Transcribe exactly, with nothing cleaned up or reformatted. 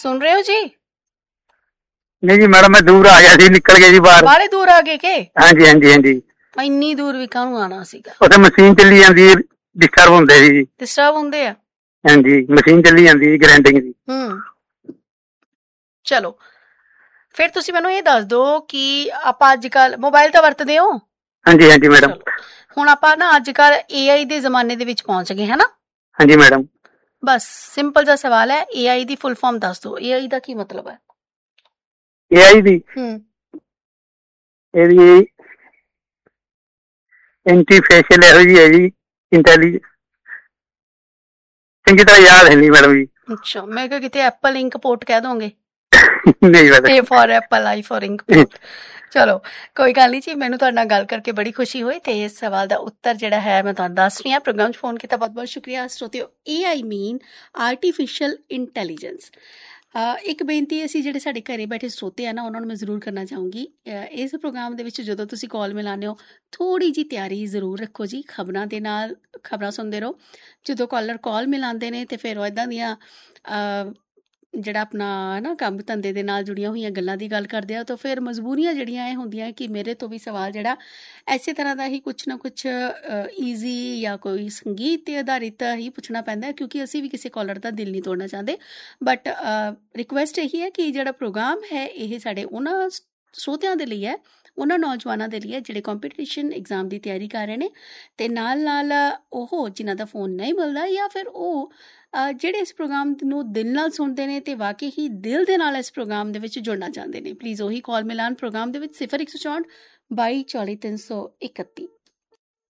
ਸੁਣ ਰਹੇ ਹੋ ਜੀ? ਨਹੀਂ ਜੀ ਮੈਡਮ, ਮੈਂ ਦੂਰ ਆ ਗਿਆ ਸੀ, ਨਿਕਲ ਗਿਆ ਜੀ ਬਾਹਰ। ਬਾਹਲੇ ਦੂਰ ਆ ਗਏ ਕਿ? ਹਾਂਜੀ ਹਾਂਜੀ ਹਾਂਜੀ। ਇੰਨੀ ਦੂਰ ਵੀ ਕਾਹਨੂੰ ਆਉਣਾ ਸੀਗਾ? ਉੱਥੇ ਮਸ਼ੀਨ ਚੱਲੀ ਜਾਂਦੀ ਹੈ, ਡਿਸਟਰਬ ਹੁੰਦੇ ਸੀ ਜੀ। ਡਿਸਟਰਬ ਹੁੰਦੇ ਆ? ਹਾਂਜੀ, ਮਸ਼ੀਨ ਚੱਲੀ ਜਾਂਦੀ ਹੈ ਗ੍ਰਾਈਂਡਿੰਗ ਦੀ। ਹੂੰ, ਚਲੋ ਫਿਰ ਤੁਸੀਂ ਮੈਨੂੰ ਇਹ ਦੱਸ ਦਿਓ ਕਿ ਆਪਾਂ ਅੱਜ ਕੱਲ੍ਹ ਮੋਬਾਈਲ ਤਾਂ ਵਰਤਦੇ ਹੋ? ਹਾਂਜੀ ਹਾਂਜੀ ਮੈਡਮ। ਹੁਣ ਆਪਾਂ ਨਾ ਅੱਜ ਕੱਲ੍ਹ ਏ ਆਈ ਦੇ ਜ਼ਮਾਨੇ ਦੇ ਵਿੱਚ ਪਹੁੰਚ ਗਏ ਹੈ ਨਾ? ਹਾਂਜੀ ਮੈਡਮ। ਬਸ ਸਿੰਪਲ ਜਿਹਾ ਸਵਾਲ ਹੈ, ਏ ਆਈ ਦੀ ਫੁੱਲ ਫਾਰਮ ਦੱਸ ਦਿਓ। ਏ ਆਈ ਦਾ ਕੀ ਮਤਲਬ ਹੈ? ਏ ਆਈ ਦੀ ਹੂੰ ਇਹਦੀ ਇੰਟਰਫੇਸ਼ਲ ਇਹੋ ਜਿਹੀ ਹੈ ਜੀ, ਇੰਟੈਲੀਜੈਂਸ। ਚੰਗੀ ਤਰ੍ਹਾਂ ਯਾਦ ਹੈ ਨਹੀਂ ਮੈਡਮ ਜੀ। ਅੱਛਾ, ਮੈਂ ਕਿਹਾ ਕਿਤੇ ਐਪਲ ਇੰਕ ਪੋਰਟ ਕਹਿ ਦੋਗੇ। ਨਹੀਂ madam. A for Apple, I for ink port. ਚਲੋ ਕੋਈ ਗੱਲ ਨਹੀਂ ਜੀ, ਮੈਨੂੰ ਤੁਹਾਡੇ ਨਾਲ ਗੱਲ ਕਰਕੇ ਬੜੀ ਖੁਸ਼ੀ ਹੋਈ ਤੇ ਇਸ ਸਵਾਲ ਦਾ ਉੱਤਰ ਜਿਹੜਾ ਹੈ ਮੈਂ ਤੁਹਾਨੂੰ ਦੱਸ ਰਹੀ ਹਾਂ। ਪ੍ਰੋਗਰਾਮ 'ਚ ਫੋਨ ਕੀਤਾ ਬਹੁਤ ਬਹੁਤ ਸ਼ੁਕਰੀਆ ਸਰੋਤਿਓ। ਏ ਆਈ ਮੀਨ ਆਰਟੀਫਿਸ਼ੀਅਲ ਇੰਟੈਲੀਜੈਂਸ। ਇੱਕ ਬੇਨਤੀ ਅਸੀਂ ਜਿਹੜੇ ਸਾਡੇ ਘਰੇ ਬੈਠੇ ਸਰੋਤੇ ਆ ਨਾ, ਉਹਨਾਂ ਨੂੰ ਮੈਂ ਜ਼ਰੂਰ ਕਰਨਾ ਚਾਹੂੰਗੀ, ਇਸ ਪ੍ਰੋਗਰਾਮ ਦੇ ਵਿੱਚ ਜਦੋਂ ਤੁਸੀਂ ਕਾਲ ਮਿਲਾਉਂਦੇ ਹੋ ਥੋੜ੍ਹੀ ਜਿਹੀ ਤਿਆਰੀ ਜ਼ਰੂਰ ਰੱਖੋ ਜੀ। ਖਬਰਾਂ ਦੇ ਨਾਲ ਖਬਰਾਂ ਸੁਣਦੇ ਰਹੋ। ਜਦੋਂ ਕਾਲਰ ਕਾਲ ਮਿਲਾਉਂਦੇ ਨੇ ਅਤੇ ਫਿਰ ਉਹ ਇੱਦਾਂ ਦੀਆਂ ਜਿਹੜਾ ਆਪਣਾ ਨਾ ਕੰਮ ਧੰਦੇ ਦੇ ਨਾਲ ਜੁੜੀਆਂ ਹੋਈਆਂ ਗੱਲਾਂ ਦੀ ਗੱਲ ਕਰਦੇ ਆ, ਤਾਂ ਫਿਰ ਮਜਬੂਰੀਆਂ ਜਿਹੜੀਆਂ ਇਹ ਹੁੰਦੀਆਂ ਕਿ ਮੇਰੇ ਤੋਂ ਵੀ ਸਵਾਲ ਜਿਹੜਾ ਇਸੇ ਤਰ੍ਹਾਂ ਦਾ ਹੀ ਕੁਛ ਨਾ ਕੁਛ ਈਜ਼ੀ ਜਾਂ ਕੋਈ ਸੰਗੀਤ 'ਤੇ ਆਧਾਰਿਤ ਹੀ ਪੁੱਛਣਾ ਪੈਂਦਾ, ਕਿਉਂਕਿ ਅਸੀਂ ਵੀ ਕਿਸੇ ਕਾਲਰ ਦਾ ਦਿਲ ਨਹੀਂ ਤੋੜਨਾ ਚਾਹੁੰਦੇ। ਬਟ ਰਿਕੁਐਸਟ ਇਹੀ ਹੈ ਕਿ ਜਿਹੜਾ ਪ੍ਰੋਗਰਾਮ ਹੈ ਇਹ ਸਾਡੇ ਉਹਨਾਂ ਸਰੋਤਿਆਂ ਦੇ ਲਈ ਹੈ, ਉਹਨਾਂ ਨੌਜਵਾਨਾਂ ਦੇ ਲਈ ਹੈ ਜਿਹੜੇ ਕੰਪੀਟੀਸ਼ਨ ਐਗਜ਼ਾਮ ਦੀ ਤਿਆਰੀ ਕਰ ਰਹੇ ਨੇ, ਅਤੇ ਨਾਲ ਨਾਲ ਉਹ ਜਿਨ੍ਹਾਂ ਦਾ ਫੋਨ ਨਹੀਂ ਮਿਲਦਾ, ਜਾਂ ਫਿਰ ਉਹ ਜਿਹੜੇ ਇਸ ਪ੍ਰੋਗਰਾਮ ਨੂੰ ਦਿਲ ਨਾਲ ਸੁਣਦੇ ਨੇ ਅਤੇ ਵਾਕਈ ਹੀ ਦਿਲ ਦੇ ਨਾਲ ਇਸ ਪ੍ਰੋਗਰਾਮ ਦੇ ਵਿੱਚ ਜੁੜਨਾ ਚਾਹੁੰਦੇ ਨੇ। ਪਲੀਜ਼ ਉਹੀ ਕਾਲ ਮਿਲਾਨ ਪ੍ਰੋਗਰਾਮ ਦੇ ਵਿੱਚ ਸਿਫਰ ਇੱਕ ਸੌ ਚੌਂਹਠ ਬਾਈ ਚਾਲੀ ਤਿੰਨ ਸੌ ਇਕੱਤੀ।